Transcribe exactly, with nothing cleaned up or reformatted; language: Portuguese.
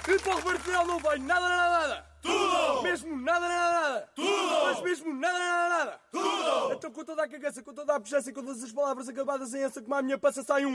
E para o Roberto Leal não vem nada, nada, nada. Tudo! Mesmo nada, nada, nada. Tudo! Mas mesmo nada, nada, nada. Tudo! Então com toda a cagaça, com toda a puxança e com todas as palavras acabadas em essa, como a minha passa sai um.